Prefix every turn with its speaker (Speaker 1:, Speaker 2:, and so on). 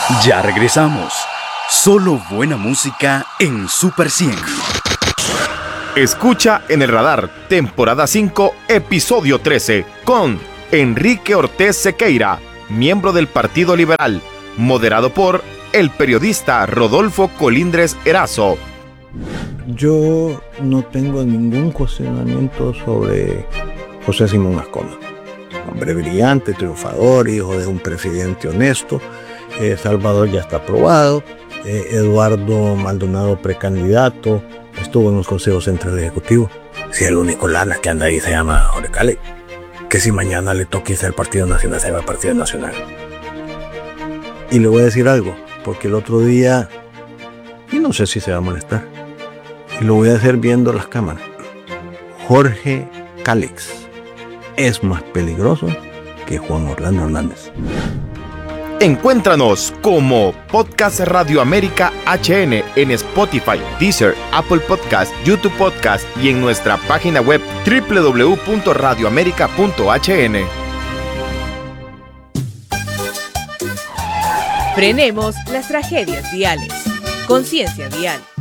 Speaker 1: Ya regresamos. Solo buena música en Super 100.
Speaker 2: Escucha en el radar, temporada 5, episodio 13, con Enrique Ortiz Sequeira, miembro del Partido Liberal, moderado por el periodista Rodolfo Colindres Erazo.
Speaker 3: Yo no tengo ningún cuestionamiento sobre José Simón Ascona. Hombre brillante, triunfador, hijo de un presidente honesto. Salvador ya está aprobado. Eduardo Maldonado precandidato. Estuvo en los consejos centrales ejecutivos. Si el único lana que anda ahí se llama Jorge Cali. Que si mañana le toque irse al Partido Nacional, se va al Partido Nacional. Y le voy a decir algo, porque el otro día, y no sé si se va a molestar, y lo voy a hacer viendo las cámaras. Jorge Calix es más peligroso que Juan Orlando Hernández.
Speaker 2: Encuéntranos como Podcast Radio América HN en Spotify, Deezer, Apple Podcast, YouTube Podcast y en nuestra página web www.radioamerica.hn.
Speaker 4: Frenemos las tragedias viales. Conciencia vial.